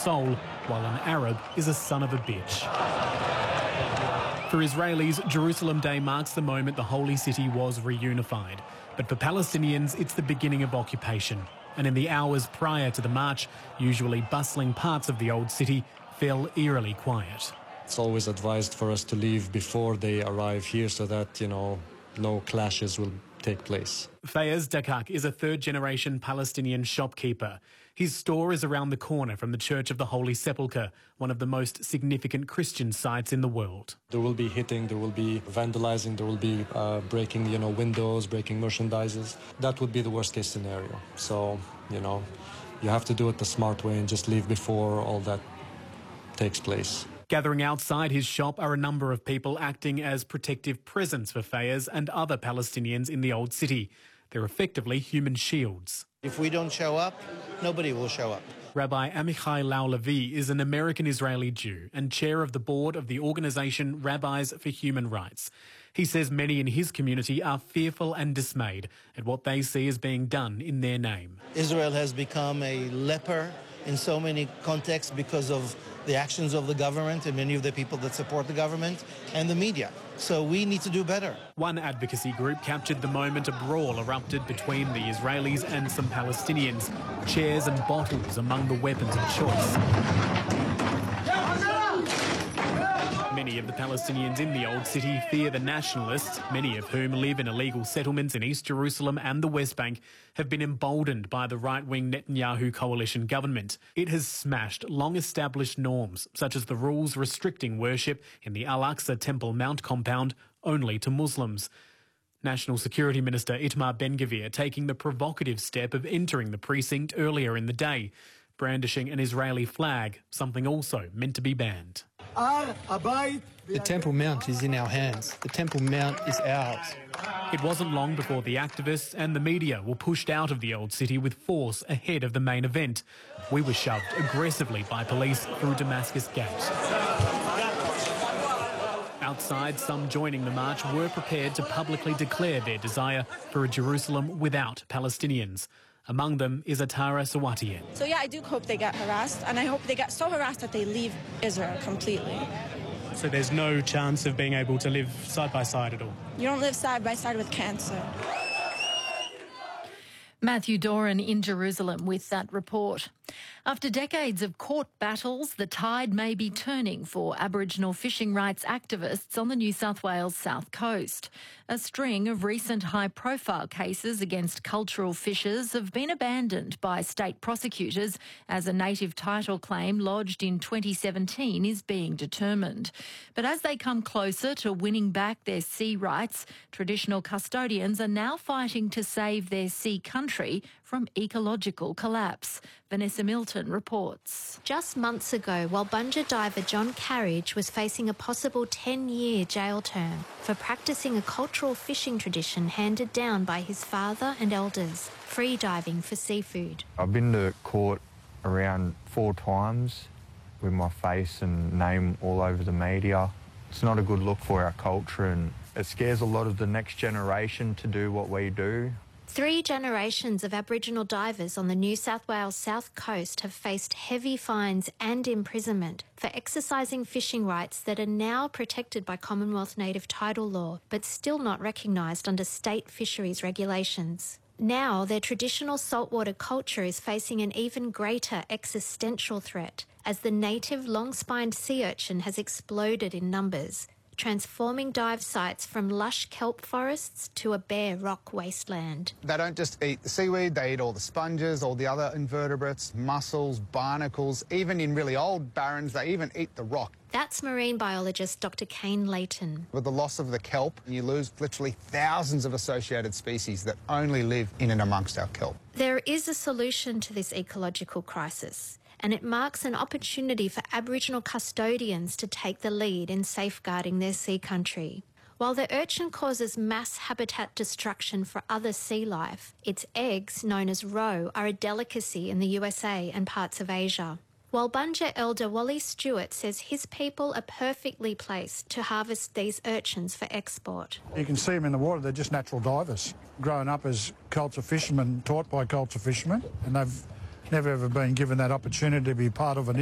soul, while an Arab is a son of a bitch. For Israelis, Jerusalem Day marks the moment the Holy City was reunified. But for Palestinians, it's the beginning of occupation. And in the hours prior to the march, usually bustling parts of the old city fell eerily quiet. It's always advised for us to leave before they arrive here so that, no clashes will take place. Fayez Dakak is a third-generation Palestinian shopkeeper. His store is around the corner from the Church of the Holy Sepulchre, one of the most significant Christian sites in the world. There will be hitting, there will be vandalizing, there will be breaking, windows, breaking merchandises. That would be the worst-case scenario. So, you have to do it the smart way and just leave before all that takes place. Gathering outside his shop are a number of people acting as protective presence for Fayez and other Palestinians in the old city. They're effectively human shields. If we don't show up, nobody will show up. Rabbi Amichai Lau-Levi is an American-Israeli Jew and chair of the board of the organisation Rabbis for Human Rights. He says many in his community are fearful and dismayed at what they see as being done in their name. Israel has become a leper in so many contexts because of the actions of the government and many of the people that support the government and the media. So we need to do better. One advocacy group captured the moment a brawl erupted between the Israelis and some Palestinians. Chairs and bottles among the weapons of choice. Many of the Palestinians in the old city fear the nationalists, many of whom live in illegal settlements in East Jerusalem and the West Bank, have been emboldened by the right-wing Netanyahu coalition government. It has smashed long-established norms, such as the rules restricting worship in the Al-Aqsa Temple Mount compound only to Muslims. National Security Minister Itamar Ben-Gvir taking the provocative step of entering the precinct earlier in the day, brandishing an Israeli flag, something also meant to be banned. The Temple Mount is in our hands. The Temple Mount is ours. It wasn't long before the activists and the media were pushed out of the old city with force ahead of the main event. We were shoved aggressively by police through Damascus Gate. Outside, some joining the march were prepared to publicly declare their desire for a Jerusalem without Palestinians. Among them is Atara Sawatian. So yeah, I do hope they get harassed, and I hope they get so harassed that they leave Israel completely. So there's no chance of being able to live side by side at all? You don't live side by side with cancer. Matthew Doran in Jerusalem with that report. After decades of court battles, the tide may be turning for Aboriginal fishing rights activists on the New South Wales South Coast. A string of recent high-profile cases against cultural fishers have been abandoned by state prosecutors as a native title claim lodged in 2017 is being determined. But as they come closer to winning back their sea rights, traditional custodians are now fighting to save their sea country from ecological collapse. Vanessa Milton reports. Just months ago, Walbunja diver John Carriage was facing a possible 10-year jail term for practising a cultural fishing tradition handed down by his father and elders, free diving for seafood. I've been to court around 4 times with my face and name all over the media. It's not a good look for our culture, and it scares a lot of the next generation to do what we do. 3 generations of Aboriginal divers on the New South Wales South Coast have faced heavy fines and imprisonment for exercising fishing rights that are now protected by Commonwealth native title law, but still not recognised under state fisheries regulations. Now, their traditional saltwater culture is facing an even greater existential threat as the native long-spined sea urchin has exploded in numbers, transforming dive sites from lush kelp forests to a bare rock wasteland. They don't just eat the seaweed, they eat all the sponges, all the other invertebrates, mussels, barnacles. Even in really old barrens, they even eat the rock. That's marine biologist Dr. Kane Leighton. With the loss of the kelp, you lose literally thousands of associated species that only live in and amongst our kelp. There is a solution to this ecological crisis, and it marks an opportunity for Aboriginal custodians to take the lead in safeguarding their sea country. While the urchin causes mass habitat destruction for other sea life, its eggs, known as roe, are a delicacy in the USA and parts of Asia. Walbunja elder Wally Stewart says his people are perfectly placed to harvest these urchins for export. You can see them in the water, they're just natural divers. Growing up as culture fishermen, taught by culture fishermen, and they've never ever been given that opportunity to be part of an